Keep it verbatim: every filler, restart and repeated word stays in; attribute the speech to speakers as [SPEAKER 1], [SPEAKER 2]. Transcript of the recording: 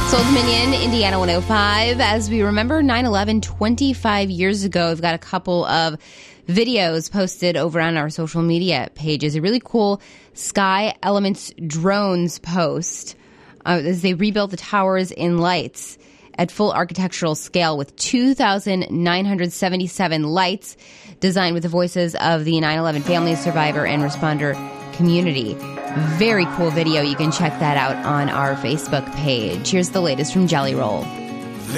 [SPEAKER 1] Soul Dominion, Indiana one oh five. As we remember nine eleven twenty-five years ago, we've got a couple of videos posted over on our social media pages. A really cool Sky Elements drones post uh, as they rebuilt the towers in lights at full architectural scale with two thousand nine hundred seventy-seven lights designed with the voices of the nine eleven family, survivor, and responder community. Very cool video. You can check that out on our Facebook page. Here's the latest from Jelly Roll.